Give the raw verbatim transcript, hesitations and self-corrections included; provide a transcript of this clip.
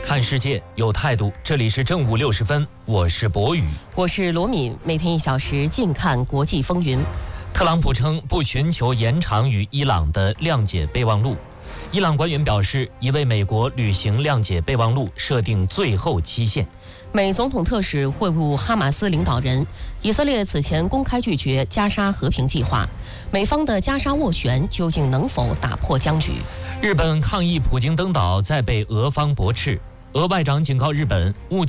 看世界有态度，这里是正午六十分，我是博宇， 我是罗敏，每天一小时近看国际风云。 特朗普称不寻求延长与伊朗的谅解备忘录。伊朗官员表示，已为美国履行谅解备忘录设定最后期限。 美总统特使会晤哈马斯领导人。以色列此前公开拒绝加沙和平计划，美方的加沙斡旋究竟能否打破僵局？ 日本抗议普京登岛再被俄方驳斥，俄外长警告日本勿